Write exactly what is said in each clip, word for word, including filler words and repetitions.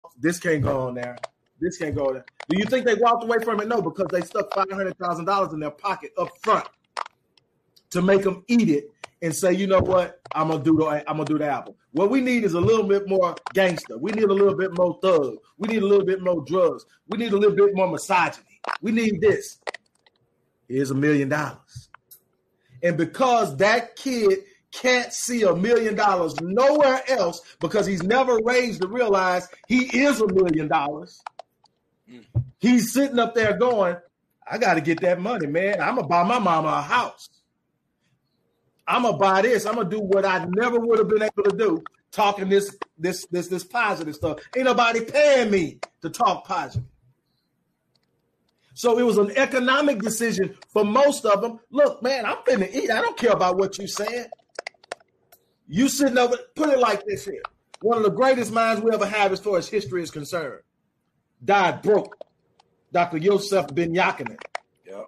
this can't go on there. This can't go there. Do you think they walked away from it? No, because they stuck five hundred thousand dollars in their pocket up front to make them eat it and say, you know what, I'm gonna do the I'm gonna do the album. What we need is a little bit more gangster. We need a little bit more thug. We need a little bit more drugs. We need a little bit more misogyny. We need this. Here's a million dollars. And because that kid can't see a million dollars nowhere else because he's never raised to realize he is a million dollars, he's sitting up there going, I got to get that money, man. I'm going to buy my mama a house. I'm going to buy this. I'm going to do what I never would have been able to do, talking this, this, this, this positive stuff. Ain't nobody paying me to talk positive. So it was an economic decision for most of them. Look, man, I'm finna eat. I don't care about what you said. You sitting over, put it like this here. One of the greatest minds we ever have as far as history is concerned. Died broke. Doctor Yosef Ben Yakinen. Yep.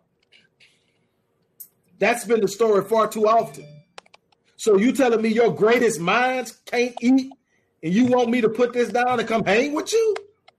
That's been the story far too often. So you telling me your greatest minds can't eat and you want me to put this down and come hang with you?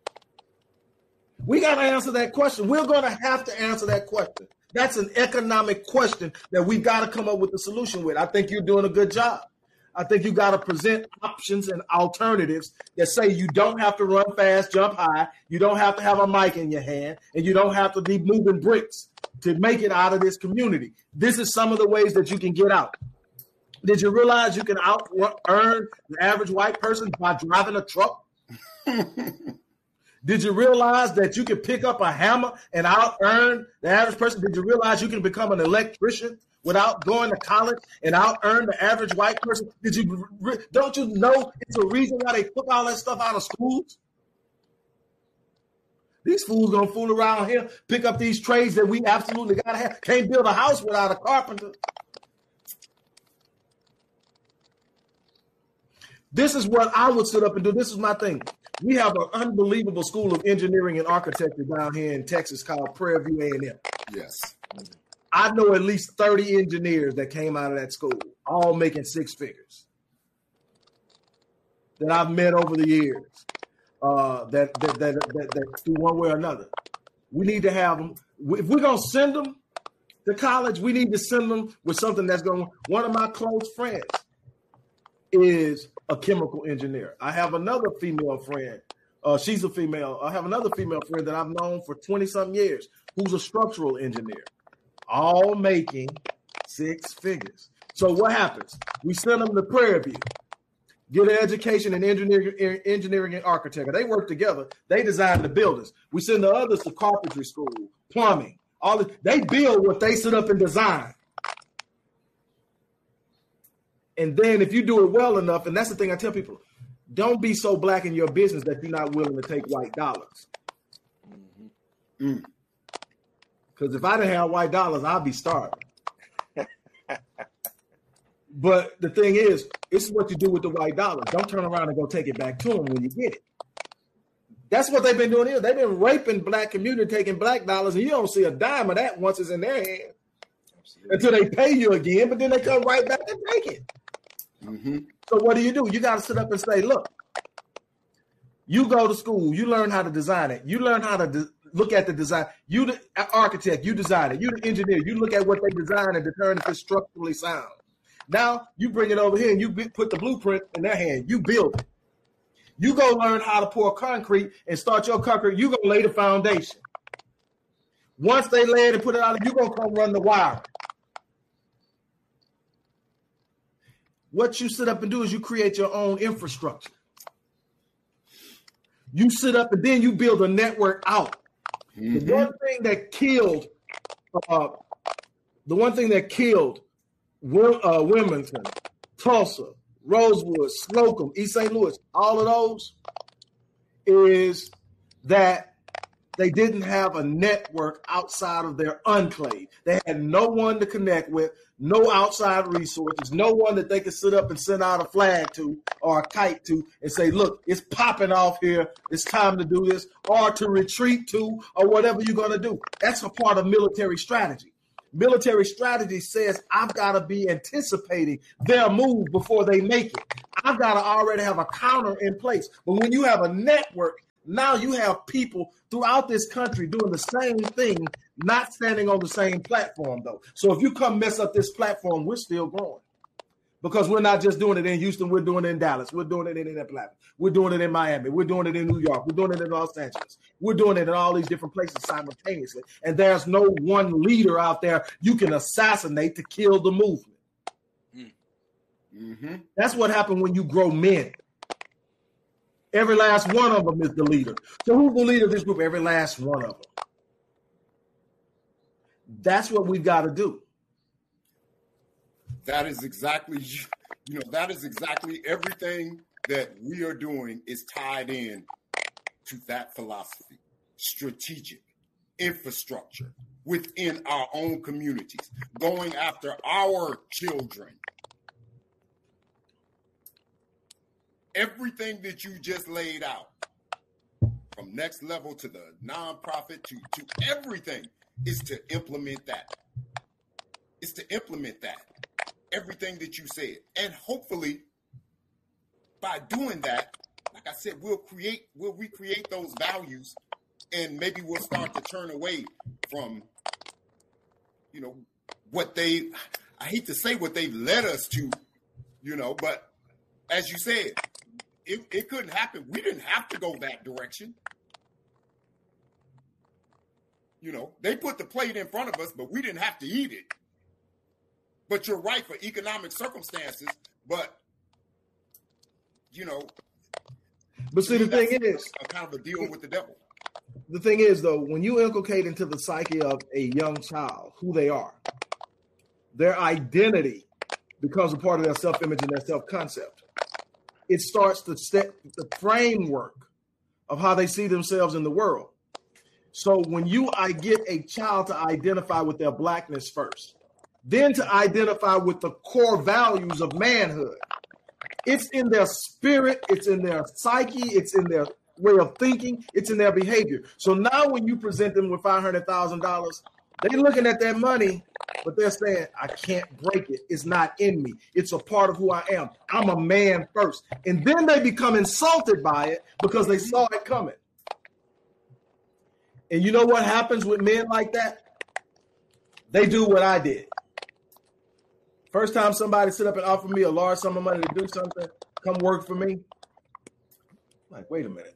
We got to answer that question. We're going to have to answer that question. That's an economic question that we got to come up with a solution with. I think you're doing a good job. I think you got to present options and alternatives that say you don't have to run fast, jump high. You don't have to have a mic in your hand, and you don't have to be moving bricks to make it out of this community. This is some of the ways that you can get out. Did you realize you can out earn the average white person by driving a truck? Did you realize that you can pick up a hammer and out earn the average person? Did you realize you can become an electrician without going to college and out earn the average white person? Did you don't you know it's a reason why they took all that stuff out of schools? These fools gonna fool around here, pick up these trades that we absolutely gotta have. Can't build a house without a carpenter. This is what I would sit up and do. This is my thing. We have an unbelievable school of engineering and architecture down here in Texas called Prairie View A and M. Yes. I know at least thirty engineers that came out of that school, all making six figures, that I've met over the years, uh, that, that, that, that, that do one way or another. We need to have them. If we're going to send them to college, we need to send them with something that's going to, one of my close friends is a chemical engineer. I have another female friend. Uh, she's a female. I have another female friend that I've known for twenty some years who's a structural engineer, all making six figures. So what happens? We send them to Prairie View, get an education in engineering, engineering and architecture. They work together. They design the buildings. We send the others to carpentry school, plumbing. All the, they build what they sit up and design. And then if you do it well enough, and that's the thing I tell people, don't be so black in your business that you're not willing to take white dollars. Because mm. if I didn't have white dollars, I'd be starving. But the thing is, this is what you do with the white dollars. Don't turn around and go take it back to them when you get it. That's what they've been doing here. They've been raping black community, taking black dollars, and you don't see a dime of that once it's in their hand. Absolutely. Until they pay you again, but then they come right back and take it. Mm-hmm. So what do you do? You got to sit up and say, look, you go to school, you learn how to design it. You learn how to de- look at the design. You the architect, you design it. You the engineer, you look at what they design and determine if it's structurally sound. Now you bring it over here and you be, put the blueprint in their hand. You build it. You go learn how to pour concrete and start your concrete. You're going to lay the foundation. Once they lay it and put it out, you're going to come run the wire. What you sit up and do is you create your own infrastructure. You sit up and then you build a network out. Mm-hmm. The one thing that killed, uh, the one thing that killed uh, Wilmington, Tulsa, Rosewood, Slocum, East Saint Louis, all of those is that they didn't have a network outside of their enclave. They had no one to connect with, no outside resources, no one that they could sit up and send out a flag to or a kite to and say, look, it's popping off here. It's time to do this, or to retreat to, or whatever you're going to do. That's a part of military strategy. Military strategy says I've got to be anticipating their move before they make it. I've got to already have a counter in place. But when you have a network Now you have people throughout this country doing the same thing, not standing on the same platform, though. So if you come mess up this platform, we're still growing. Because we're not just doing it in Houston, we're doing it in Dallas, we're doing it in Atlanta, we're doing it in Miami, we're doing it in New York, we're doing it in Los Angeles, we're doing it in all these different places simultaneously. And there's no one leader out there you can assassinate to kill the movement. Mm-hmm. That's what happened when you grow men. Every last one of them is the leader. So who's the leader of this group? Every last one of them. That's what we've got to do. That is exactly, you know, that is exactly everything that we are doing is tied in to that philosophy, strategic infrastructure within our own communities, going after our children. Everything that you just laid out, from next level to the nonprofit to, to everything, is to implement that. It's to implement that. Everything that you said. And hopefully, by doing that, like I said, we'll create, we'll recreate those values, and maybe we'll start to turn away from, you know, what they, I hate to say what they've led us to, you know, but as you said, it, it couldn't happen. We didn't have to go that direction. You know, they put the plate in front of us, but we didn't have to eat it. But you're right, for economic circumstances, but, you know. But see, the thing is, a kind of a deal with the devil. The thing is, though, when you inculcate into the psyche of a young child who they are, their identity becomes a part of their self-image and their self-concept. It starts to set the framework of how they see themselves in the world. So when you I get a child to identify with their blackness first, then to identify with the core values of manhood. It's in their spirit, it's in their psyche, it's in their way of thinking, it's in their behavior. So now when you present them with five hundred thousand dollars, they're looking at that money, but they're saying, I can't break it. It's not in me. It's a part of who I am. I'm a man first. And then they become insulted by it because they saw it coming. And you know what happens with men like that? They do what I did. First time somebody sit up and offer me a large sum of money to do something, come work for me. I'm like, wait a minute.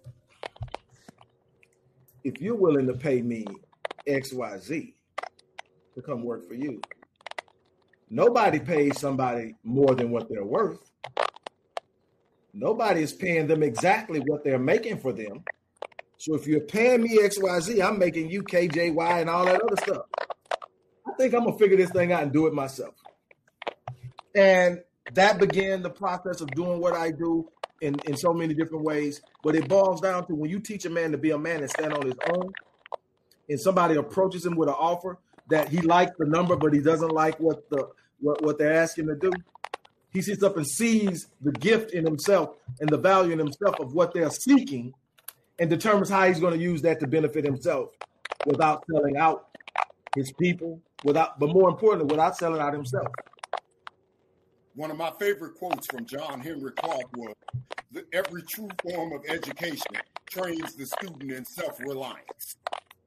If you're willing to pay me X Y Z to come work for you, nobody pays somebody more than what they're worth. Nobody is paying them exactly what they're making for them. So if you're paying me X Y Z, I'm making you K J Y and all that other stuff. I think I'm going to figure this thing out and do it myself. And that began the process of doing what I do in, in so many different ways. But it boils down to when you teach a man to be a man and stand on his own, and somebody approaches him with an offer that he likes the number, but he doesn't like what the what, what they're asking to do, he sits up and sees the gift in himself and the value in himself of what they're seeking and determines how he's going to use that to benefit himself without selling out his people, without, but more importantly, without selling out himself. One of my favorite quotes from John Henry Clark was, every true form of education trains the student in self-reliance.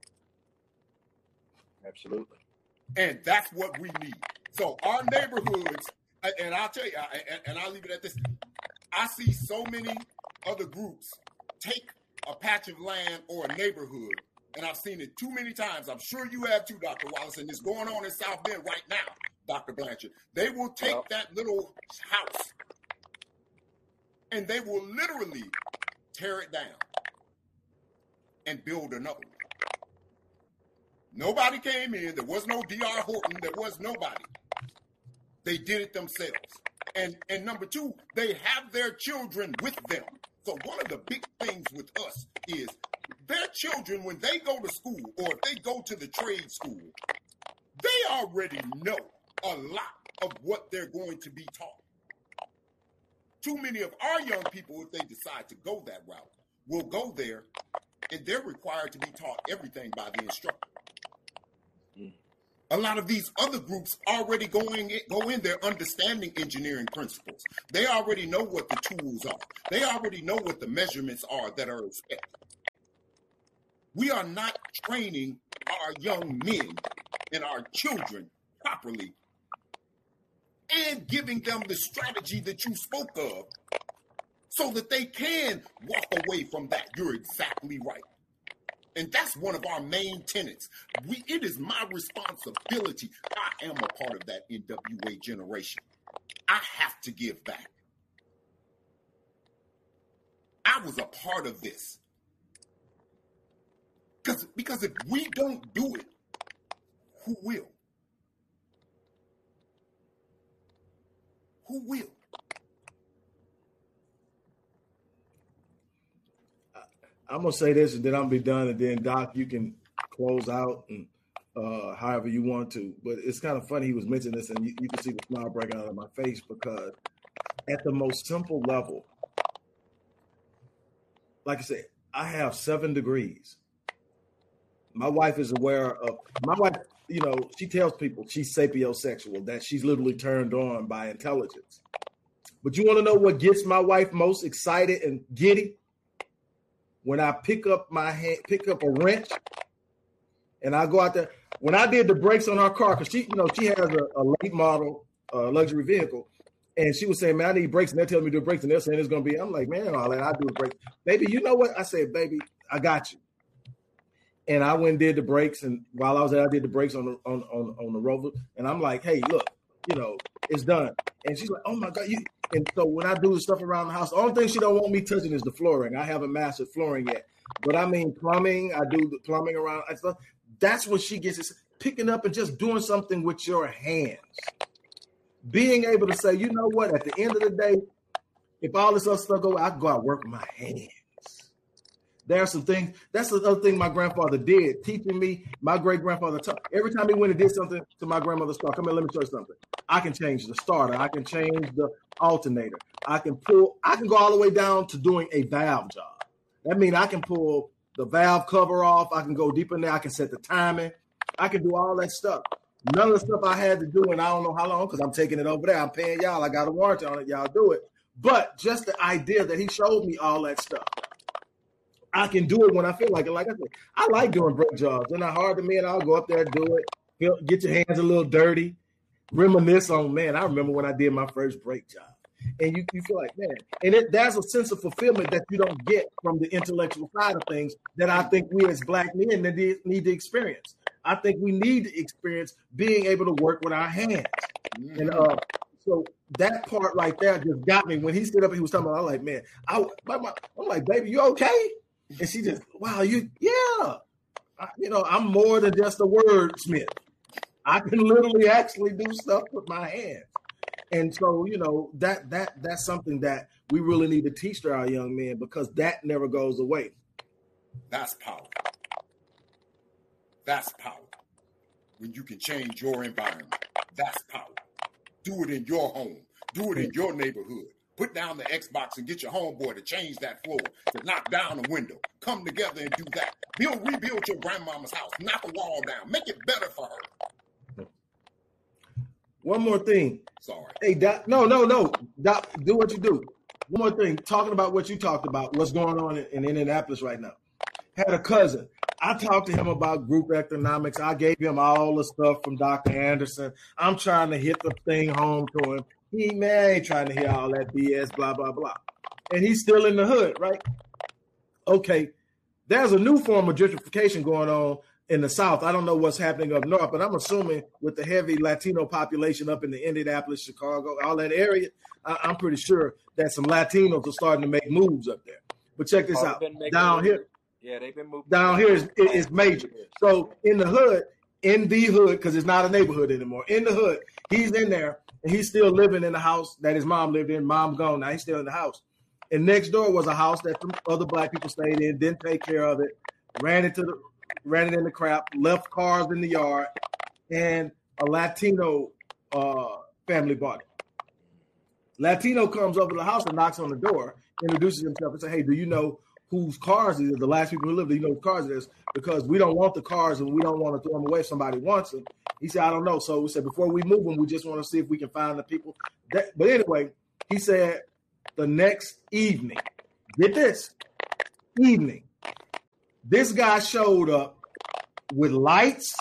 Absolutely. And that's what we need. So our neighborhoods, and I'll tell you, and I'll leave it at this, I see so many other groups take a patch of land or a neighborhood, and I've seen it too many times. I'm sure you have too, Doctor Wallace, and it's going on in South Bend right now, Doctor Blanchard. They will take well, that little house, and they will literally tear it down and build another one. Nobody came in. There was no D R Horton. There was nobody. They did it themselves. And and number two, they have their children with them. So one of the big things with us is their children, when they go to school or if they go to the trade school, they already know a lot of what they're going to be taught. Too many of our young people, if they decide to go that route, will go there and they're required to be taught everything by the instructor. A lot of these other groups already going in, go in there understanding engineering principles. They already know what the tools are. They already know what the measurements are that are expected. We are not training our young men and our children properly and giving them the strategy that you spoke of so that they can walk away from that. You're exactly right. And that's one of our main tenets. We, it is my responsibility. I am a part of that N W A generation. I have to give back. I was a part of this. Because, because if we don't do it, who will? Who will? I'm going to say this and then I'll be done. And then, Doc, you can close out and uh, however you want to. But it's kind of funny he was mentioning this, and you, you can see the smile breaking out of my face because at the most simple level, like I said, I have seven degrees. My wife is aware of – my wife, you know, she tells people she's sapiosexual, that she's literally turned on by intelligence. But you want to know what gets my wife most excited and giddy? When I pick up my hand, pick up a wrench, and I go out there. When I did the brakes on our car, because she, you know, she has a, a late model uh, luxury vehicle, and she was saying, "Man, I need brakes," and they're telling me to do brakes, and they're saying it's going to be. I'm like, "Man, all that I do the brakes, baby." You know what? I said, "Baby, I got you." And I went and did the brakes, and while I was there, I did the brakes on the on on, on the Rover, and I'm like, "Hey, look, you know, it's done." And she's like, "Oh my God, you." And so when I do the stuff around the house, the only thing she don't want me touching is the flooring. I haven't mastered flooring yet. But I mean plumbing, I do the plumbing around and stuff. That's what she gets, is picking up and just doing something with your hands. Being able to say, you know what, at the end of the day, if all this other stuff go, I can go out and work with my hands. There are some things, that's the other thing my grandfather did, teaching me, my great-grandfather taught. Every time he went and did something to my grandmother's car, come here, let me show you something. I can change the starter. I can change the alternator. I can pull, I can go all the way down to doing a valve job. That means I can pull the valve cover off. I can go deep in there. I can set the timing. I can do all that stuff. None of the stuff I had to do, and I don't know how long, because I'm taking it over there. I'm paying y'all. I got a warranty on it. Y'all do it. But just the idea that he showed me all that stuff. I can do it when I feel like it. Like I said, I like doing brake jobs. They're not hard to me, and I'll go up there and do it. Feel, get your hands a little dirty. Reminisce on, man, I remember when I did my first brake job. And you, you feel like, man, and it, there's a sense of fulfillment that you don't get from the intellectual side of things that I think we as black men need, need to experience. I think we need to experience being able to work with our hands. Mm-hmm. And uh, so that part right there just got me. When he stood up, he was talking about, I'm like, man, I, my, my, I'm like, baby, you okay? And she just, wow, you, yeah. I, you know, I'm more than just a wordsmith. I can literally actually do stuff with my hands. And so, you know, that that that's something that we really need to teach to our young men, because that never goes away. That's power. That's power. When you can change your environment, that's power. Do it in your home. Do it in your neighborhood. Put down the Xbox and get your homeboy to change that floor, to knock down a window. Come together and do that. Build, rebuild your grandmama's house. Knock a wall down. Make it better for her. One more thing. Sorry. Hey, Doc, no, no, no. Doc, do what you do. One more thing. Talking about what you talked about, what's going on in, in Indianapolis right now. Had a cousin. I talked to him about group economics. I gave him all the stuff from Doctor Anderson. I'm trying to hit the thing home to him. He, man, ain't trying to hear all that B S, blah, blah, blah. And he's still in the hood, right? Okay. There's a new form of gentrification going on in the South. I don't know what's happening up north, but I'm assuming with the heavy Latino population up in the Indianapolis, Chicago, all that area, I, I'm pretty sure that some Latinos are starting to make moves up there. But check this out. Down here, yeah, they've been moving. Down here is, is major. So in the hood, in the hood, because it's not a neighborhood anymore, in the hood, he's in there, and he's still living in the house that his mom lived in. Mom gone, now he's still in the house. And next door was a house that some other black people stayed in, didn't take care of it, ran into the ran it in the crap, left cars in the yard, and a Latino uh, family bought it. Latino comes over to the house and knocks on the door, introduces himself and says, hey, do you know whose cars it is? The last people who live, do you know whose cars it is? Because we don't want the cars and we don't want to throw them away if somebody wants them. He said, I don't know. So we said, before we move them, we just want to see if we can find the people. That, but anyway, he said the next evening, get this, evening, This guy showed up with lights,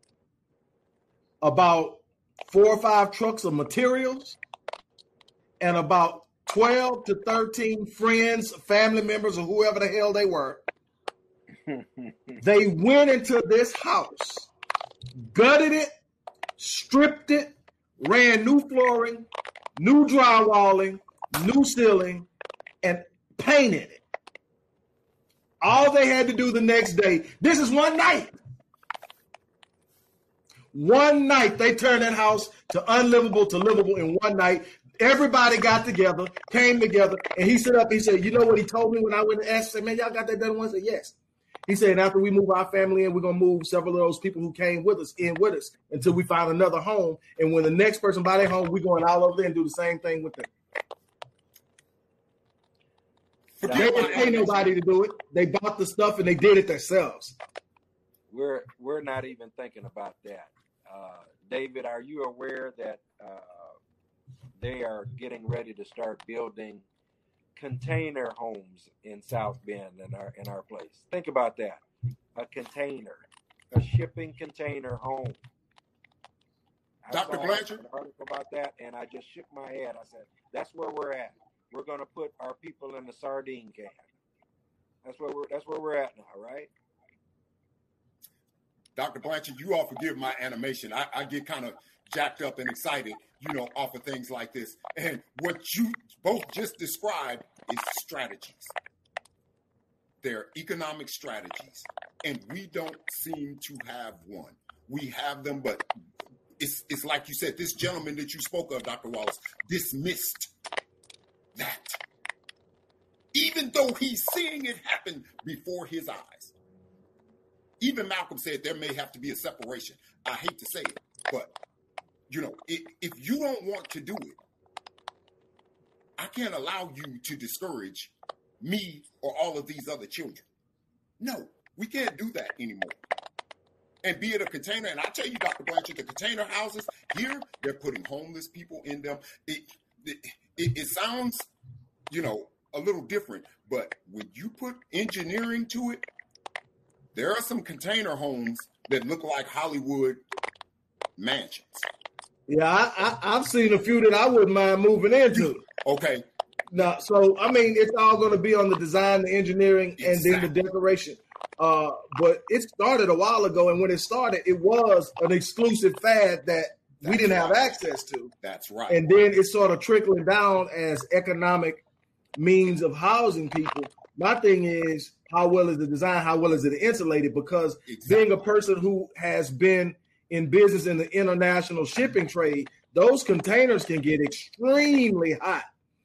about four or five trucks of materials, and about twelve to thirteen friends, family members, or whoever the hell they were. They went into this house, gutted it, stripped it, ran new flooring, new drywalling, new ceiling, and painted it. All they had to do the next day, this is one night. One night, they turned that house to unlivable to livable in one night. Everybody got together, came together, and he stood up. He said, you know what he told me when I went and asked? I said, man, y'all got that done once? I said, yes. He said, and after we move our family in, we're going to move several of those people who came with us in with us until we find another home. And when the next person buy their home, we're going all over there and do the same thing with them. They didn't pay nobody to do it. They bought the stuff and they did it themselves. We're we're not even thinking about that. Uh, David, are you aware that uh, they are getting ready to start building container homes in South Bend in our in our place? Think about that. A container, a shipping container home. I Doctor Blanchard? An article about that, and I just shook my head. I said, that's where we're at. We're going to put our people in the sardine can. That's where we're. That's where we're at now, right? Doctor Blanchard, you all forgive my animation. I, I get kind of jacked up and excited, you know, off of things like this. And what you both just described is strategies. They're economic strategies, and we don't seem to have one. We have them, but it's it's like you said. This gentleman that you spoke of, Doctor Wallace, dismissed that, even though he's seeing it happen before his eyes. Even Malcolm said there may have to be a separation. I hate to say it, but, you know, if, if you don't want to do it, I can't allow you to discourage me or all of these other children. No, we can't do that anymore. And be it a container, and I tell you, Doctor Blanchard, the container houses here, they're putting homeless people in them. It, it, it, it sounds, you know, a little different, but when you put engineering to it, there are some container homes that look like Hollywood mansions. Yeah, I, I, I've seen a few that I wouldn't mind moving into. Okay. Now, so, I mean, it's all going to be on the design, the engineering, Exactly. and then the decoration. Uh, but it started a while ago, and when it started, it was an exclusive fad that That's we didn't right. have access to. That's right. And then it's sort of trickling down as economic means of housing people. My thing is, how well is the design? How well is it insulated? Because exactly. being a person who has been in business in the international shipping trade, those containers can get extremely hot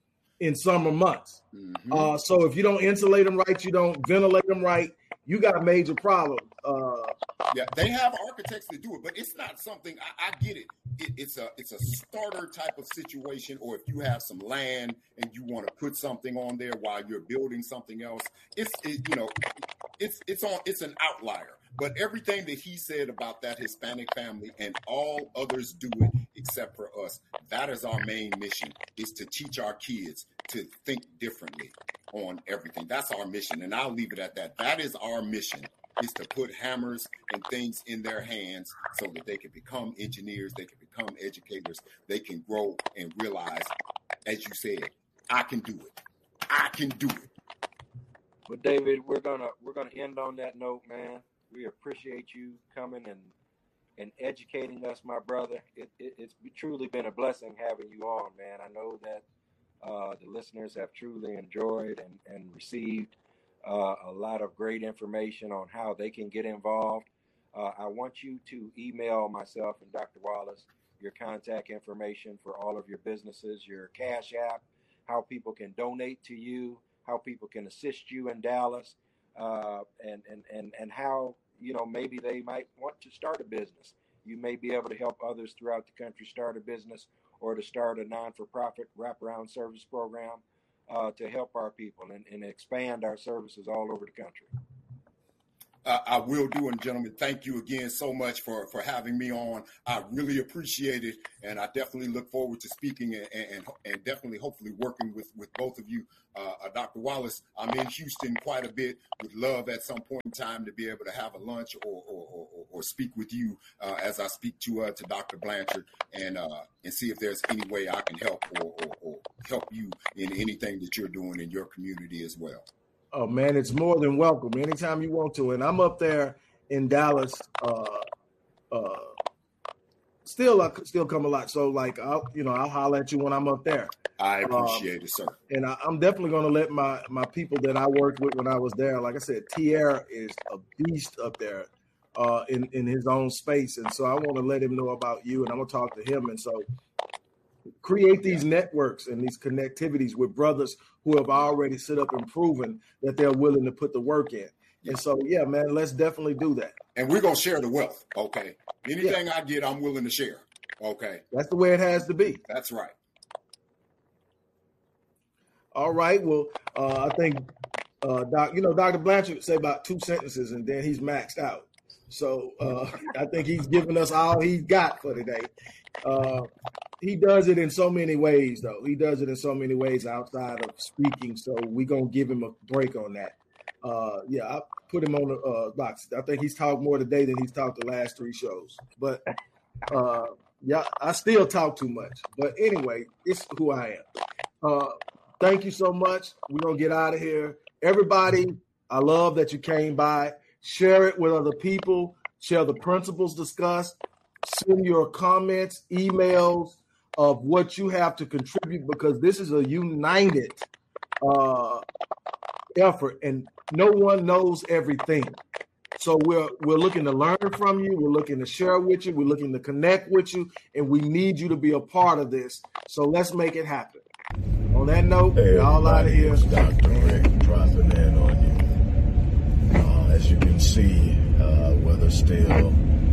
in summer months. Mm-hmm. Uh, so if you don't insulate them right, you don't ventilate them right, you got a major problem. Uh, yeah, they have architects that do it, but it's not something. I, I get it. it. It's a it's a starter type of situation. Or if you have some land and you want to put something on there while you're building something else, it's it, you know, it's it's on it's an outlier. But everything that he said about that Hispanic family and all others do it except for us. That is our main mission: is to teach our kids to think differently on everything. That's our mission, and I'll leave it at that. That is our mission. Is to put hammers and things in their hands so that they can become engineers, they can become educators, they can grow and realize, as you said, I can do it. I can do it. But David, we're gonna we're gonna end on that note, man. We appreciate you coming and and educating us, my brother. It, it, it's truly been a blessing having you on, man. I know that uh, the listeners have truly enjoyed and, and received Uh, a lot of great information on how they can get involved. Uh, I want you to email myself and Doctor Wallace your contact information for all of your businesses, your Cash App, how people can donate to you, how people can assist you in Dallas, uh, and, and, and, and how, you know, maybe they might want to start a business. You may be able to help others throughout the country start a business or to start a non-for-profit wraparound service program. Uh, to help our people and, and expand our services all over the country. uh, I will do. And gentlemen, thank you again so much for, for having me on. I really appreciate it. And I definitely look forward to speaking and, and, and definitely hopefully working with, with both of you. Uh, uh, Doctor Wallace, I'm in Houston quite a bit. Would love at some point in time to be able to have a lunch or or, or, or speak with you uh, as I speak to uh, to Doctor Blanchard and uh, and see if there's any way I can help or, or, or help you in anything that you're doing in your community as well. Oh man, it's more than welcome anytime you want to. And I'm up there in Dallas. Uh, uh, still, I still come a lot. So like, I'll you know I'll holler at you when I'm up there. I appreciate um, it, sir. And I, I'm definitely going to let my, my people that I worked with when I was there, like I said, Tierra is a beast up there uh, in, in his own space. And so I want to let him know about you, and I'm going to talk to him. And so create these networks and these connectivities with brothers who have already set up and proven that they're willing to put the work in. And so, yeah, man, let's definitely do that. And we're going to share the wealth, okay? Anything yeah. I get, I'm willing to share, okay? That's the way it has to be. That's right. All right. Well, uh, I think, uh, Doc, you know, Doctor Blanchard would say about two sentences and then he's maxed out. So uh, I think he's given us all he's got for today. Uh, he does it in so many ways, though. He does it in so many ways outside of speaking. So we're going to give him a break on that. Uh, yeah, I put him on the uh, box. I think he's talked more today than he's talked the last three shows. But, uh, yeah, I still talk too much. But anyway, it's who I am. Uh, Thank you so much. We're going to get out of here. Everybody, I love that you came by. Share it with other people. Share the principles discussed. Send your comments, emails of what you have to contribute, because this is a united uh, effort, and no one knows everything. So we're we're looking to learn from you. We're looking to share with you. We're looking to connect with you, and we need you to be a part of this. So let's make it happen. On that note, hey, we're all out of here. Doctor Rick dropping in on you. Uh, as you can see, uh, weather still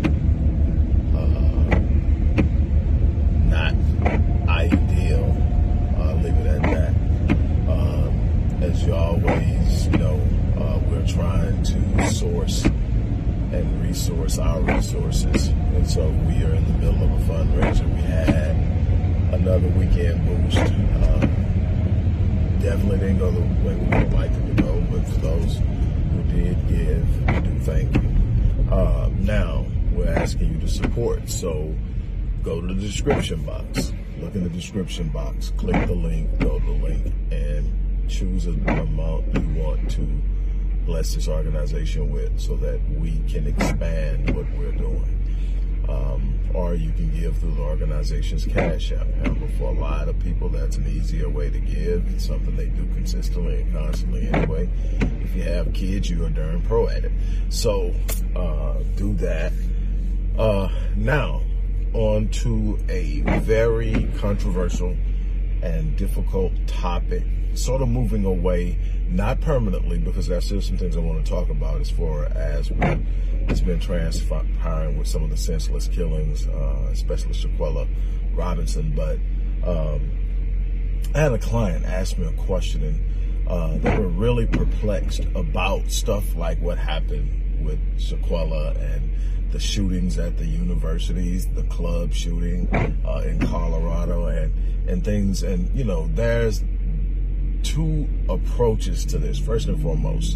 uh, not ideal. I'll leave it at that. Um, as you always know, uh, we're trying to source and resource our resources. And so we are in the middle of a fundraiser. We had another weekend boost. Uh, definitely didn't go the way we would like it to go, but for those who did give, we do thank you. Uh, now, we're asking you to support. So go to the description box. Look in the description box. Click the link. Go to the link and choose an amount you want to bless this organization with so that we can expand what we're doing. Um, or you can give through the organization's Cash App. Remember, for a lot of people, that's an easier way to give. It's something they do consistently and constantly anyway. If you have kids, you are darn pro at it. So uh, do that. Uh, now, on to a very controversial and difficult topic, sort of moving away, not permanently, because there's still some things I want to talk about as far as what has been transpiring with some of the senseless killings, uh, especially Shaquella Robinson. But um, I had a client ask me a question, and uh, they were really perplexed about stuff like what happened with Shaquella and the shootings at the universities, the club shooting uh, in Colorado, and, and things. And, you know, there's two approaches to this. First and foremost,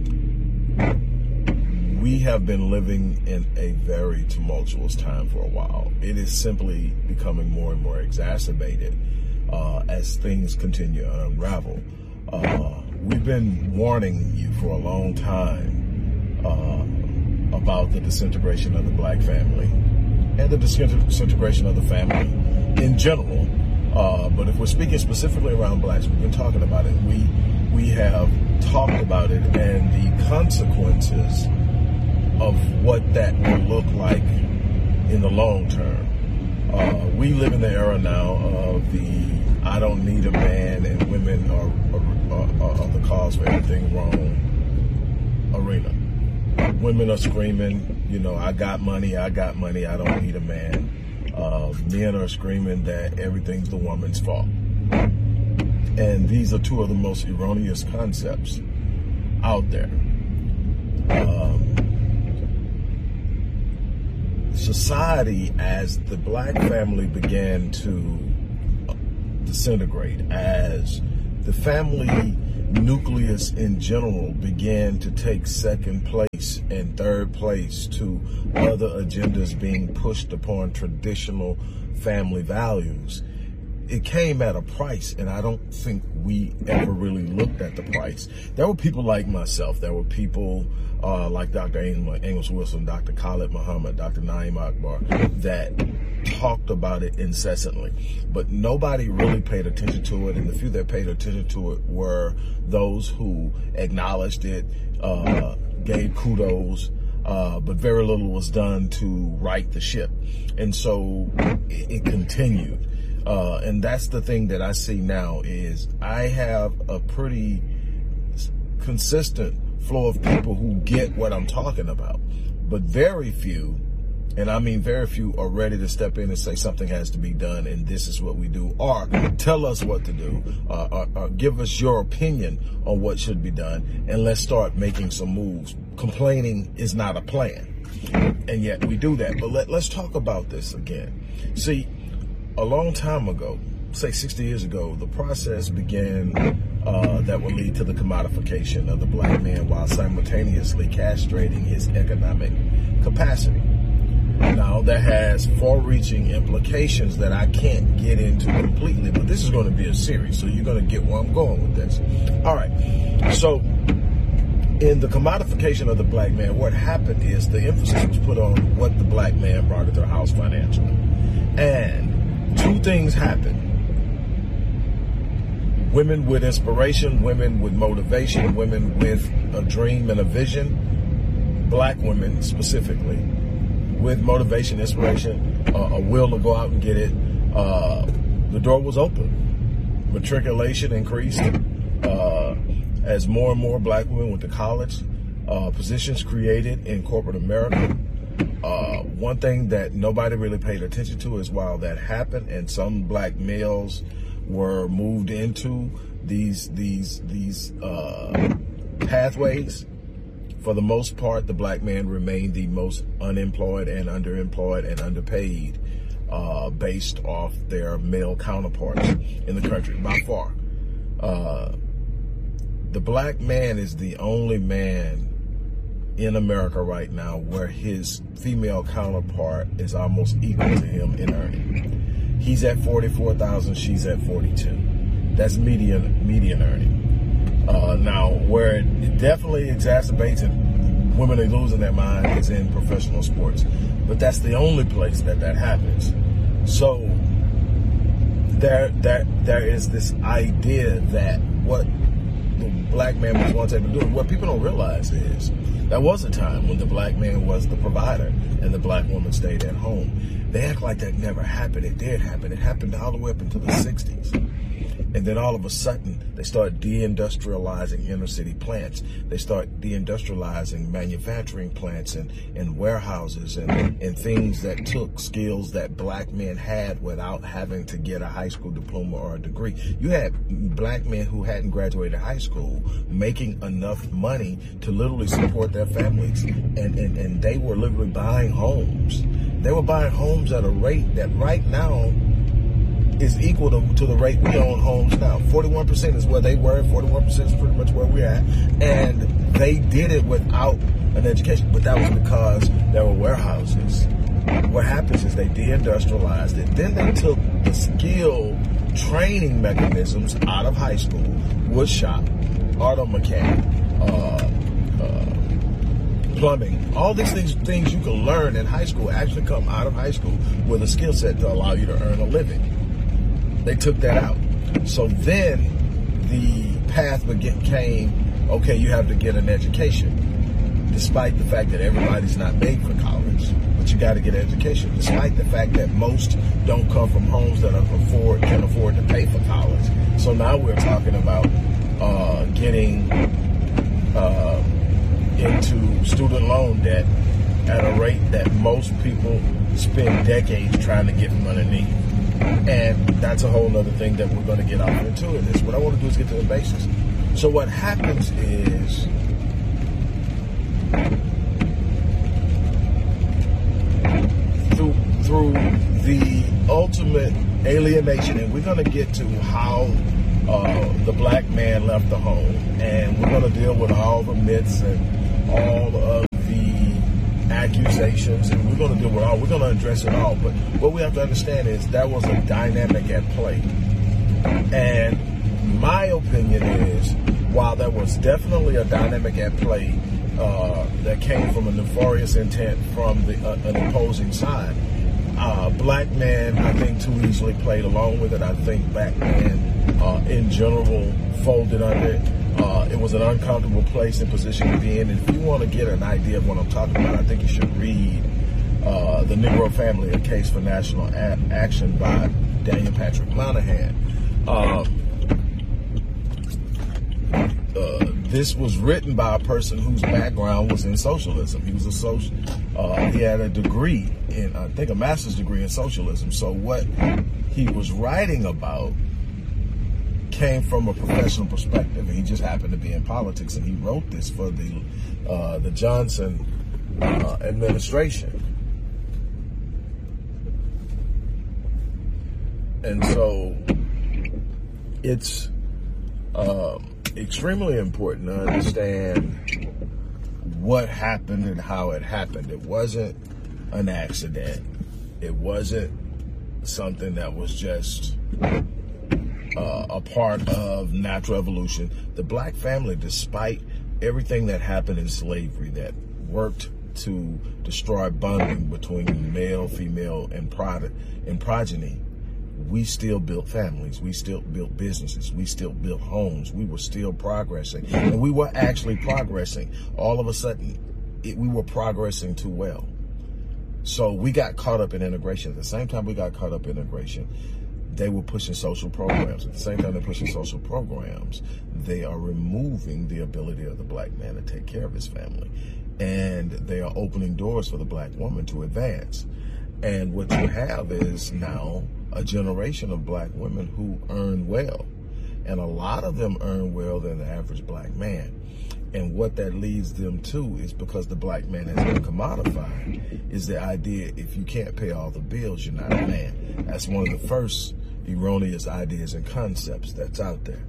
we have been living in a very tumultuous time for a while. It is simply becoming more and more exacerbated uh, as things continue to unravel. Uh, we've been warning you for a long time uh, about the disintegration of the black family and the disintegration of the family in general. Uh, but if we're speaking specifically around blacks, we've been talking about it. We we have talked about it and the consequences of what that will look like in the long term. Uh, we live in the era now of the I don't need a man and women are, are, are, are the cause for everything wrong arena. Women are screaming, you know, I got money, I got money, I don't need a man. Uh, men are screaming that everything's the woman's fault. And these are two of the most erroneous concepts out there. Um, society, as the black family began to disintegrate, as the family nucleus in general began to take second place and third place to other agendas being pushed upon traditional family values, it came at a price, and I don't think we ever really looked at the price. There were people like myself. There were people uh, like Doctor Amos Wilson, Doctor Khalid Muhammad, Doctor Naeem Akbar that talked about it incessantly. But nobody really paid attention to it, and the few that paid attention to it were those who acknowledged it, uh, gave kudos, uh, but very little was done to right the ship. And so it, it continued. Uh, and that's the thing that I see now is I have a pretty consistent flow of people who get what I'm talking about, but very few, and I mean very few, are ready to step in and say something has to be done and this is what we do, or tell us what to do, uh, or, or give us your opinion on what should be done, and let's start making some moves. Complaining is not a plan, and yet we do that. But let, let's talk about this again. See, a long time ago, say sixty years ago, the process began uh, that would lead to the commodification of the black man while simultaneously castrating his economic capacity. Now, that has far-reaching implications that I can't get into completely, but this is going to be a series, so you're going to get where I'm going with this. All right, so in the commodification of the black man, what happened is the emphasis was put on what the black man brought to their house financially. And two things happen. Women with inspiration, women with motivation, women with a dream and a vision, black women specifically, with motivation, inspiration, uh, a will to go out and get it. Uh, the door was open. Matriculation increased uh, as more and more black women went to college. Uh, positions created in corporate America. Uh, one thing that nobody really paid attention to is while that happened and some black males were moved into these these these uh, pathways, for the most part, the black man remained the most unemployed and underemployed and underpaid uh, based off their male counterparts in the country by far. Uh, the black man is the only man in America right now where his female counterpart is almost equal to him in earning. He's at forty-four thousand, she's at forty-two. That's median median earning. Uh, now, where it definitely exacerbates and women are losing their mind is in professional sports, but that's the only place that that happens. So there, there, there is this idea that what the black man was once able to do, what people don't realize is there was a time when the black man was the provider and the black woman stayed at home. They act like that never happened. It did happen. It happened all the way up until the sixties. And then all of a sudden, they start deindustrializing inner city plants. They start deindustrializing manufacturing plants and, and warehouses and, and things that took skills that black men had without having to get a high school diploma or a degree. You had black men who hadn't graduated high school making enough money to literally support their families. And, and, and they were literally buying homes. They were buying homes at a rate that right now is equal to, to the rate we own homes now. forty-one percent is where they were, forty-one percent is pretty much where we're at. And they did it without an education, but that was because there were warehouses. What happens is they deindustrialized it. Then they took the skill training mechanisms out of high school, wood shop, auto mechanic, uh, uh, plumbing, all these things, things you can learn in high school actually come out of high school with a skill set to allow you to earn a living. They took that out. So then the path became, okay, you have to get an education, despite the fact that everybody's not made for college, but you got to get an education, despite the fact that most don't come from homes that afford can afford to pay for college. So now we're talking about uh, getting uh, into student loan debt at a rate that most people spend decades trying to get from underneath. And that's a whole other thing that we're going to get off into in this. What I want to do is get to the basics. So what happens is alienation, and we're going to get to how uh, the black man left the home, and we're going to deal with all the myths and all of the accusations, and we're going to deal with all, we're going to address it all. But what we have to understand is that was a dynamic at play. And my opinion is, while there was definitely a dynamic at play uh, that came from a nefarious intent from the, uh, an opposing side, uh, black men, I think, too easily played along with it. I think black men, uh, in general, folded under it. Uh, it was an uncomfortable place and position to be in. And if you want to get an idea of what I'm talking about, I think you should read uh, The Negro Family, A Case for National a- Action by Daniel Patrick Moynihan. Uh, uh, this was written by a person whose background was in socialism. He was a social, uh, he had a degree in, I think, a master's degree in socialism. So what he was writing about came from a professional perspective, and he just happened to be in politics, and he wrote this for the uh, the Johnson uh, administration. And so it's uh, extremely important to understand what happened and how it happened. It wasn't an accident. It wasn't something that was just uh, a part of natural evolution. The black family, despite everything that happened in slavery that worked to destroy bonding between male, female, and product and progeny, we still built families. We still built businesses. We still built homes. We were still progressing. And we were actually progressing. All of a sudden, it, we were progressing too well. So we got caught up in integration. At the same time we got caught up in integration, they were pushing social programs. At the same time they're pushing social programs, they are removing the ability of the black man to take care of his family. And they are opening doors for the black woman to advance. And what you have is now a generation of black women who earn well. And a lot of them earn well than the average black man. And what that leads them to is, because the black man has been commodified, is the idea if you can't pay all the bills, you're not a man. That's one of the first erroneous ideas and concepts that's out there.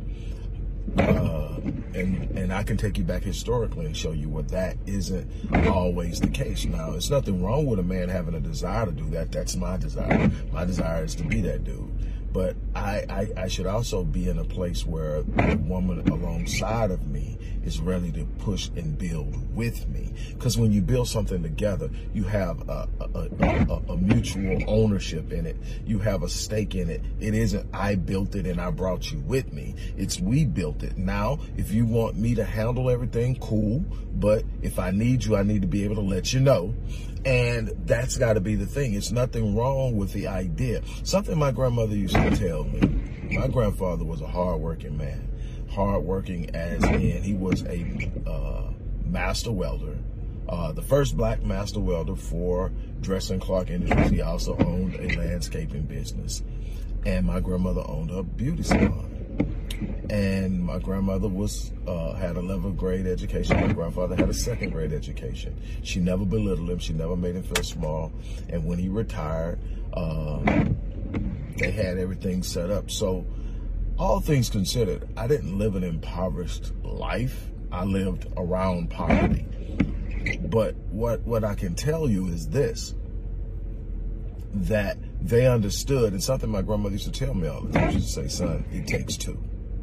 Uh, and and I can take you back historically and show you where that isn't always the case. Now, there's nothing wrong with a man having a desire to do that. That's my desire. My desire is to be that dude. But I, I, I should also be in a place where the woman alongside of me is ready to push and build with me. Because when you build something together, you have a, a, a, a mutual ownership in it. You have a stake in it. It isn't I built it and I brought you with me. It's we built it. Now, if you want me to handle everything, cool. But if I need you, I need to be able to let you know. And that's got to be the thing. It's nothing wrong with the idea. Something my grandmother used to tell me. My grandfather was a hard-working man. Hard-working as in he was a uh, master welder. Uh, the first black master welder for Dress and Clark Industries. He also owned a landscaping business. And my grandmother owned a beauty salon. And my grandmother was uh, had a eleventh grade education. My grandfather had a second grade education. She never belittled him. She never made him feel small. And when he retired, uh, they had everything set up. So all things considered, I didn't live an impoverished life. I lived around poverty. But what, what I can tell you is this, that they understood, and something my grandmother used to tell me all the time. She used to say, son, it takes two.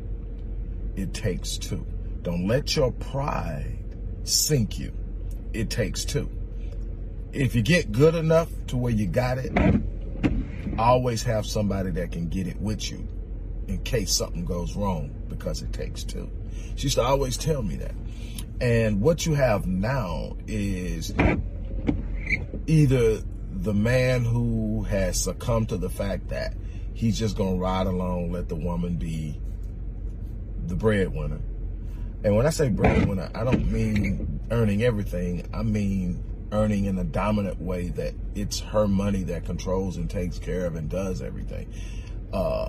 It takes two. Don't let your pride sink you. It takes two. If you get good enough to where you got it, always have somebody that can get it with you in case something goes wrong, because it takes two. She used to always tell me that. And what you have now is either the man who has succumbed to the fact that he's just going to ride along, let the woman be the breadwinner. And when I say breadwinner, I don't mean earning everything. I mean earning in a dominant way that it's her money that controls and takes care of and does everything. Uh,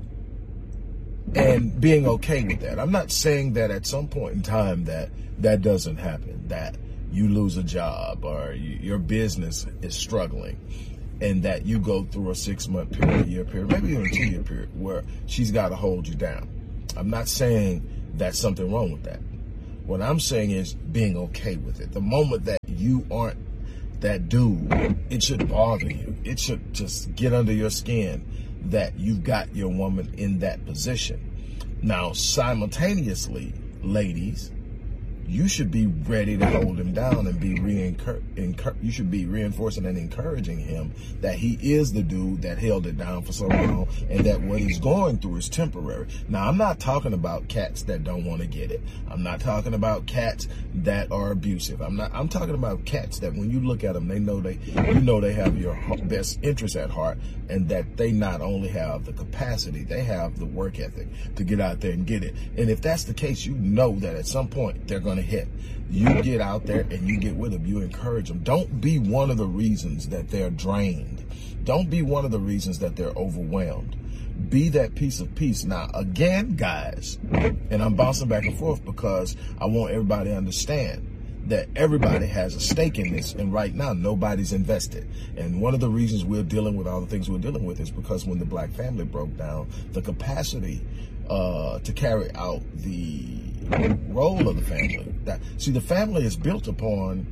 and being okay with that. I'm not saying that at some point in time that that doesn't happen, that you lose a job or you, your business is struggling. and that you go through a six-month period, a year period, maybe even a two-year period where she's got to hold you down. I'm not saying that's something wrong with that. What I'm saying is being okay with it. The moment that you aren't that dude, it should bother you. It should just get under your skin that you've got your woman in that position. Now, simultaneously, ladies, you should be ready to hold him down and be re-encour- you should be reinforcing and encouraging him that he is the dude that held it down for so long and that what he's going through is temporary. Now, I'm not talking about cats that don't want to get it. I'm not talking about cats that are abusive. I'm not. I'm talking about cats that when you look at them, they know they, you know, they have your best interest at heart, and that they not only have the capacity, they have the work ethic to get out there and get it. And if that's the case, you know that at some point they're going to hit. You get out there and you get with them. You encourage them. Don't be one of the reasons that they're drained. Don't be one of the reasons that they're overwhelmed. Be that piece of peace. Now, again, guys, and I'm bouncing back and forth because I want everybody to understand that everybody has a stake in this, and right now nobody's invested. And one of the reasons we're dealing with all the things we're dealing with is because when the black family broke down, the capacity uh, to carry out the role of the family. That, see, the family is built upon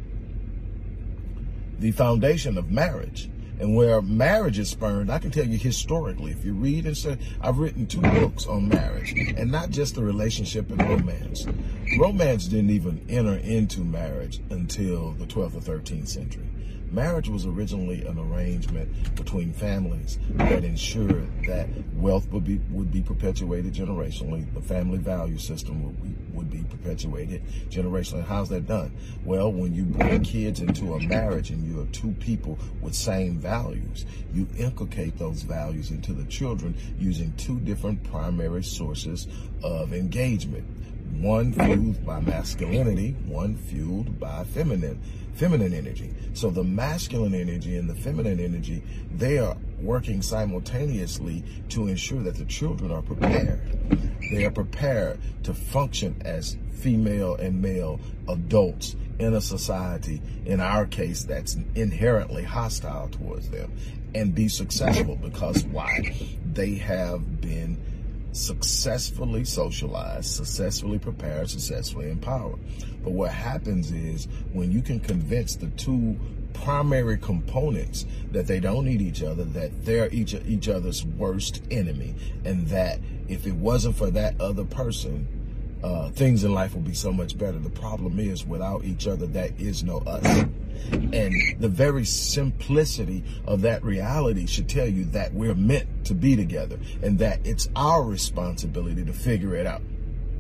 the foundation of marriage. And where marriage is spurned, I can tell you historically, if you read and say, I've written two books on marriage, and not just the relationship and romance. Romance didn't even enter into marriage until the twelfth or thirteenth century. Marriage was originally an arrangement between families that ensured that wealth would be would be perpetuated generationally. The family value system would be, would be perpetuated generationally. How's that done? Well, when you bring kids into a marriage and you are two people with same values, you inculcate those values into the children using two different primary sources of engagement. One fueled by masculinity, one fueled by feminine feminine energy. So the masculine energy and the feminine energy, they are working simultaneously to ensure that the children are prepared. They are prepared to function as female and male adults in a society, in our case, that's inherently hostile towards them, and be successful because why? They have been successfully socialized, successfully prepared, successfully empowered. But what happens is when you can convince the two primary components that they don't need each other, that they're each each other's worst enemy, and that if it wasn't for that other person, uh, things in life will be so much better. The problem is, without each other, there is no us. And the very simplicity of that reality should tell you that we're meant to be together and that it's our responsibility to figure it out.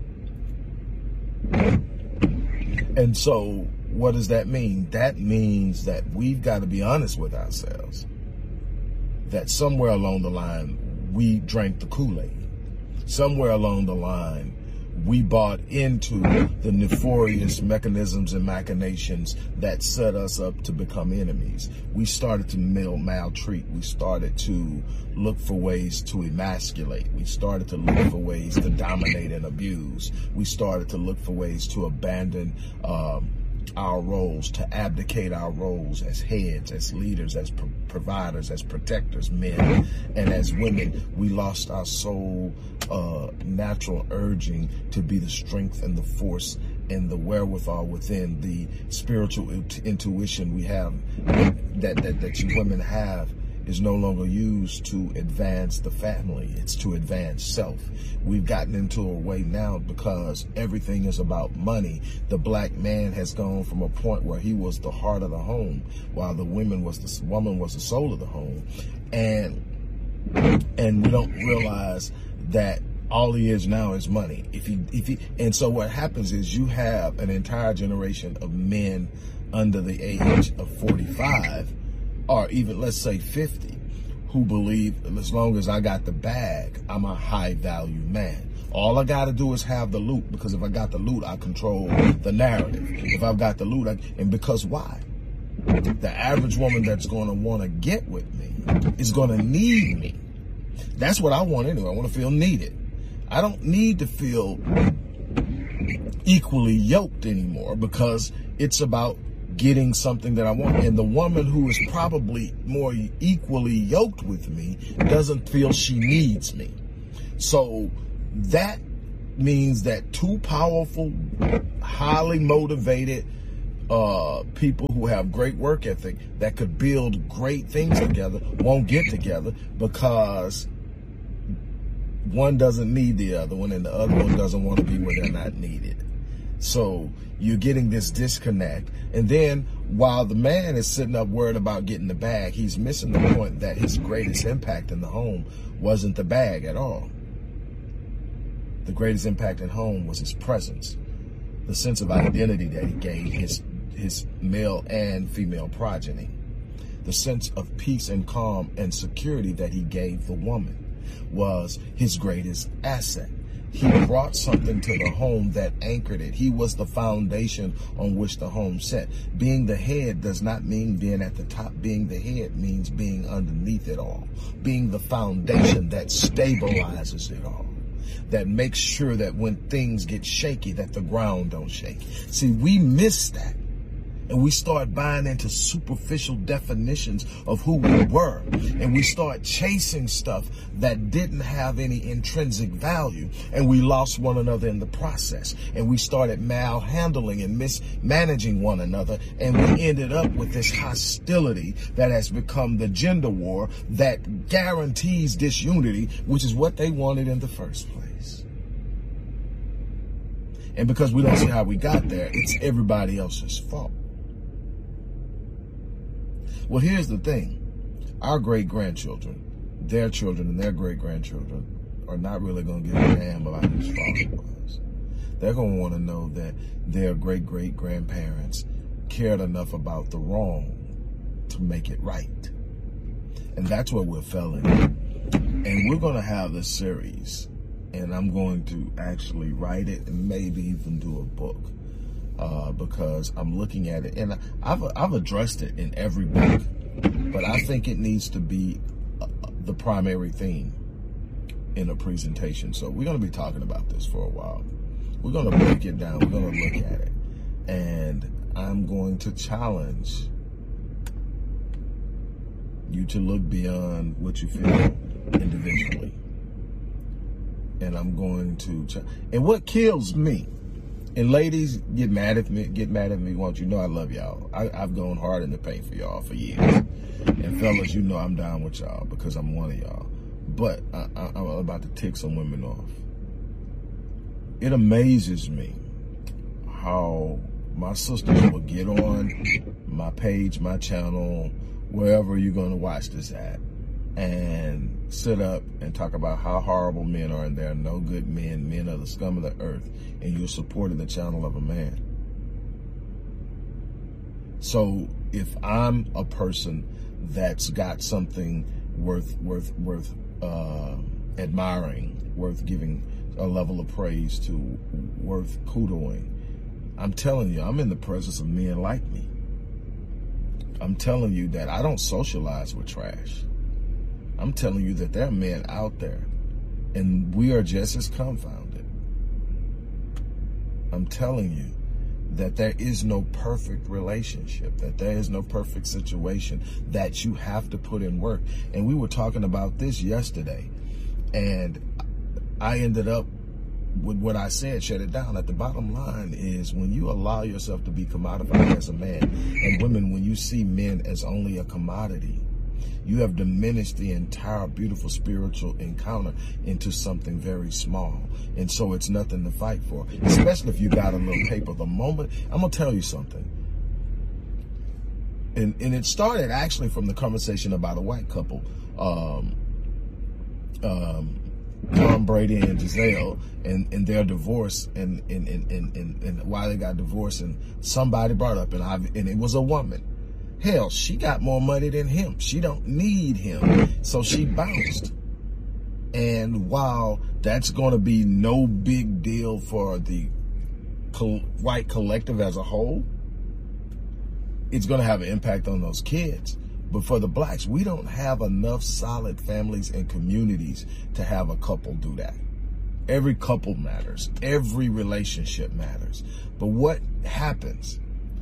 And so what does that mean? That means that we've got to be honest with ourselves, that somewhere along the line we drank the Kool-Aid. Somewhere along the line we bought into the nefarious mechanisms and machinations that set us up to become enemies. We started to mal- maltreat. We started to look for ways to emasculate. We started to look for ways to dominate and abuse. We started to look for ways to abandon um, our roles, to abdicate our roles as heads, as leaders, as pro- providers, as protectors, men, and as women. We lost our soul uh, natural urging to be the strength and the force and the wherewithal within, the spiritual int- intuition we have, that, that, that you women have, is no longer used to advance the family. It's to advance self. We've gotten into a way now because everything is about money. The black man has gone from a point where he was the heart of the home, while the woman was the woman was the soul of the home, and and we don't realize that all he is now is money. If he if he and so what happens is you have an entire generation of men under the age of forty-five, or even let's say fifty, who believe as long as I got the bag, I'm a high value man. All I got to do is have the loot, because if I got the loot, I control the narrative. If I've got the loot, I, and because why? The average woman that's going to want to get with me is going to need me. That's what I want anyway. I want to feel needed. I don't need to feel equally yoked anymore, because it's about getting something that I want. And the woman who is probably more equally yoked with me doesn't feel she needs me. So that means that two powerful, highly motivated uh, people who have great work ethic that could build great things together won't get together because one doesn't need the other one and the other one doesn't want to be where they're not needed. So you're getting this disconnect. And then while the man is sitting up worried about getting the bag, he's missing the point that his greatest impact in the home wasn't the bag at all. The greatest impact in home was his presence, the sense of identity that he gave his, his male and female progeny, the sense of peace and calm and security that he gave the woman was his greatest asset. He brought something to the home that anchored it. He was the foundation on which the home set. Being the head does not mean being at the top. Being the head means being underneath it all. Being the foundation that stabilizes it all. That makes sure that when things get shaky, that the ground don't shake. See, we miss that. And we start buying into superficial definitions of who we were. And we start chasing stuff that didn't have any intrinsic value. And we lost one another in the process. And we started malhandling and mismanaging one another. And we ended up with this hostility that has become the gender war that guarantees disunity, which is what they wanted in the first place. And because we don't see how we got there, it's everybody else's fault. Well, here's the thing. Our great-grandchildren, their children and their great-grandchildren are not really going to give a damn about whose father it was. They're going to want to know that their great-great-grandparents cared enough about the wrong to make it right. And that's what we're failing. And we're going to have this series, and I'm going to actually write it and maybe even do a book. Uh, because I'm looking at it, and I've I've addressed it in every book, but I think it needs to be uh, the primary theme in a presentation. So we're going to be talking about this for a while. We're going to break it down. We're going to look at it, and I'm going to challenge you to look beyond what you feel individually, and I'm going to. Ch- and what kills me. And ladies, get mad at me, get mad at me, won't you? Know I love y'all. I, I've gone hard in the paint for y'all for years. And fellas, you know I'm down with y'all because I'm one of y'all. But I, I, I'm about to tick some women off. It amazes me how my sisters will get on my page, my channel, wherever you're going to watch this at, and sit up and talk about how horrible men are and there are no good men. Men are the scum of the earth, and you're supporting the channel of a man. So if I'm a person that's got something worth worth worth uh, admiring, worth giving a level of praise to, worth kudoing, I'm telling you, I'm in the presence of men like me. I'm telling you that I don't socialize with trash. I'm telling you that there are men out there, and we are just as confounded. I'm telling you that there is no perfect relationship, that there is no perfect situation, that you have to put in work. And we were talking about this yesterday, and I ended up with what I said, shut it down. At the bottom line is when you allow yourself to be commodified as a man, and women, when you see men as only a commodity, you have diminished the entire beautiful spiritual encounter into something very small. And so it's nothing to fight for, especially if you got a little paper. The moment, I'm going to tell you something. And, and it started actually from the conversation about a white couple, um, um, Tom Brady and Giselle, and, and their divorce, and, and, and, and, and, and why they got divorced. And somebody brought up, and, I, and it was a woman. Hell, she got more money than him. She don't need him. So she bounced. And while that's going to be no big deal for the co- white collective as a whole, it's going to have an impact on those kids. But for the blacks, we don't have enough solid families and communities to have a couple do that. Every couple matters. Every relationship matters. But what happens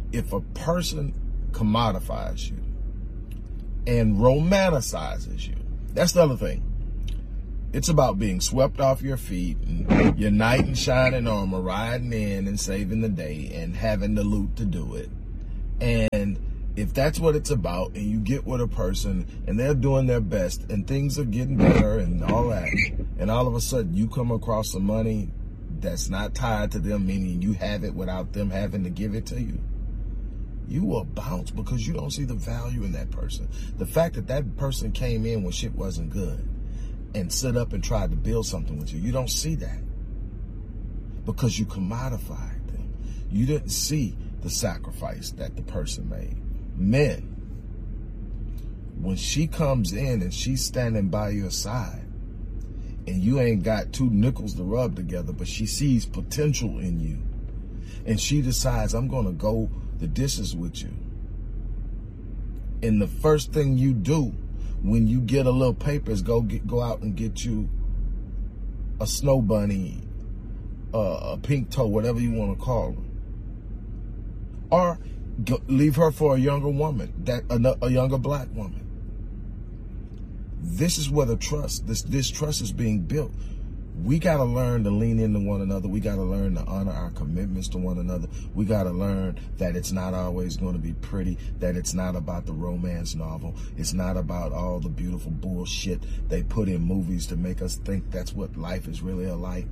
if a person commodifies you and romanticizes you, that's the other thing. It's about being swept off your feet and your knight in shining armor riding in and saving the day and having the loot to do it. And if that's what it's about, and you get with a person and they're doing their best and things are getting better and all that, and all of a sudden you come across some money that's not tied to them, meaning you have it without them having to give it to you, you will bounce because you don't see the value in that person. The fact that that person came in when shit wasn't good and stood up and tried to build something with you, you don't see that because you commodified them. You didn't see the sacrifice that the person made. Men, when she comes in and she's standing by your side and you ain't got two nickels to rub together, but she sees potential in you and she decides, I'm going to go the dishes with you. And the first thing you do when you get a little paper is go get, go out and get you a snow bunny, uh, a pink toe, whatever you want to call her. Or go, leave her for a younger woman, that a, a younger black woman. This is where the trust, this, this trust is being built. We got to learn to lean into one another. We got to learn to honor our commitments to one another. We got to learn that it's not always going to be pretty, that it's not about the romance novel. It's not about all the beautiful bullshit they put in movies to make us think that's what life is really like.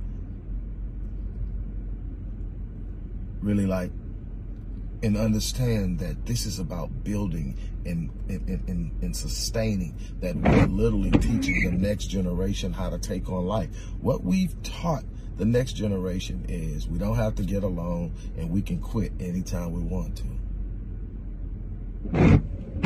Really like. And understand that this is about building and, and, and, and sustaining, that we're literally teaching the next generation how to take on life. What we've taught the next generation is we don't have to get along and we can quit anytime we want to.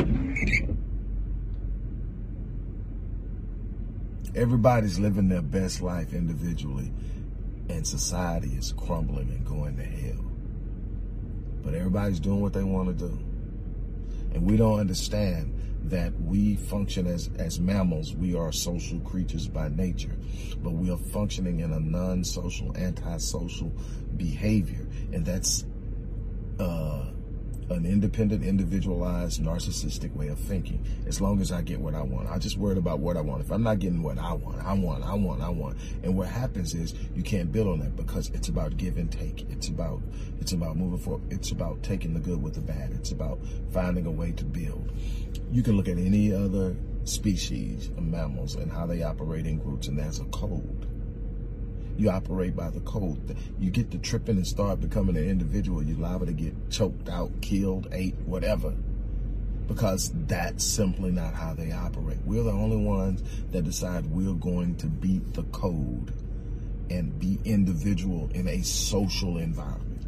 Everybody's living their best life individually, and society is crumbling and going to hell. But everybody's doing what they want to do. And we don't understand that we function as, as mammals. We are social creatures by nature, but we are functioning in a non-social, antisocial behavior. And that's uh, an independent, individualized, narcissistic way of thinking. As long as I get what I want, I just worried about what I want. If I'm not getting what I want, I want, I want, I want. And what happens is you can't build on that because it's about give and take. It's about, it's about moving forward. It's about taking the good with the bad. It's about finding a way to build. You can look at any other species of mammals and how they operate in groups, and there's a code. You operate by the code. You get to tripping and start becoming an individual, you're liable to get choked out, killed, ate, whatever, because that's simply not how they operate. We're the only ones that decide we're going to beat the code and be individual in a social environment.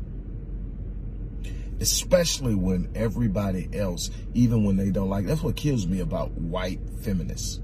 Especially when everybody else, even when they don't like, that's what kills me about white feminists.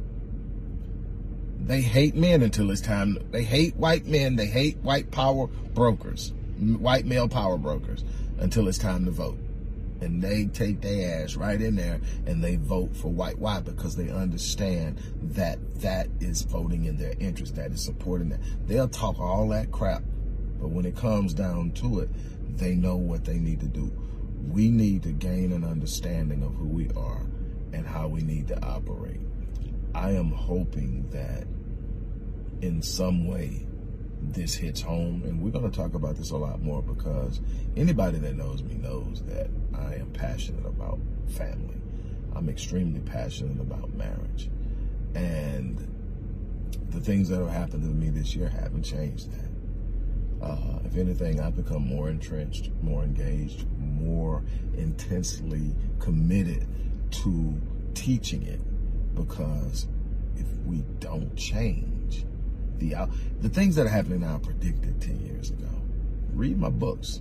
They hate men until it's time. They hate white men. They hate white power brokers, white male power brokers, until it's time to vote. And they take their ass right in there and they vote for white. Why? Because they understand that that is voting in their interest. That is supporting that. They'll talk all that crap, but when it comes down to it, they know what they need to do. We need to gain an understanding of who we are and how we need to operate. I am hoping that in some way this hits home, and we're going to talk about this a lot more because anybody that knows me knows that I am passionate about family. I'm extremely passionate about marriage, and the things that have happened to me this year haven't changed that. Uh, if anything, I've become more entrenched, more engaged, more intensely committed to teaching it. Because if we don't change, the uh, the things that are happening now are predicted ten years ago. Read my books.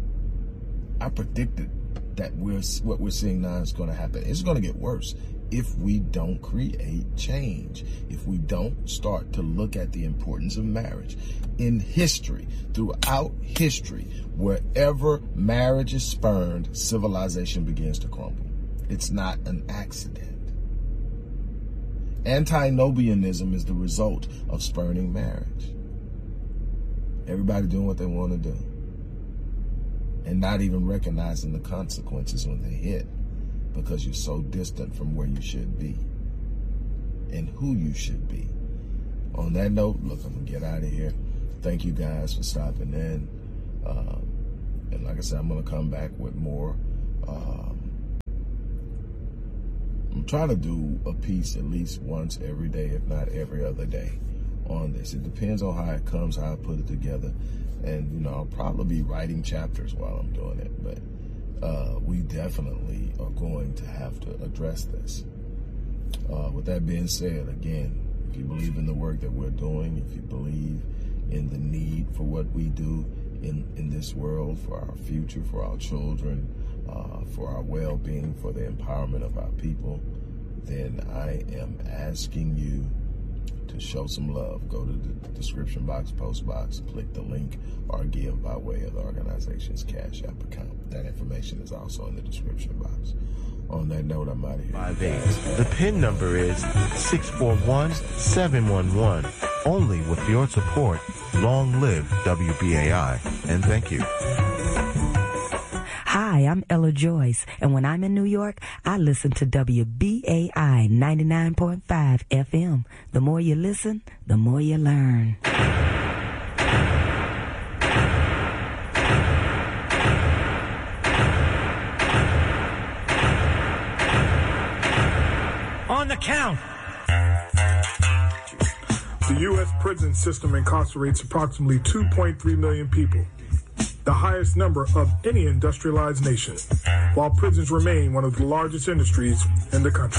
I predicted that we're what we're seeing now is going to happen. It's going to get worse if we don't create change. If we don't start to look at the importance of marriage. In history, throughout history, wherever marriage is spurned, civilization begins to crumble. It's not an accident. Antinomianism is the result of spurning marriage. Everybody doing what they want to do. and not even recognizing the consequences when they hit because you're so distant from where you should be and who you should be. On that note, look, I'm going to get out of here. Thank you guys for stopping in. Um, and like I said, I'm going to come back with more. Um, I'm trying to do a piece at least once every day, if not every other day, on this. It depends on how it comes, how I put it together. And, you know, I'll probably be writing chapters while I'm doing it. But uh, we definitely are going to have to address this. Uh, with that being said, again, if you believe in the work that we're doing, if you believe in the need for what we do in, in this world, for our future, for our children, uh, for our well-being, for the empowerment of our people, then I am asking you to show some love. Go to the description box, post box, click the link, or give by way of the organization's Cash App account. That information is also in the description box. On that note, I'm out of here. Five eight. The PIN number is six four one, seven one one. Only with your support. Long live W B A I, and thank you. Hi, I'm Ella Joyce, and when I'm in New York, I listen to W B A I ninety-nine point five F M. The more you listen, the more you learn. On the count. The U S prison system incarcerates approximately two point three million people, the highest number of any industrialized nation, while prisons remain one of the largest industries in the country.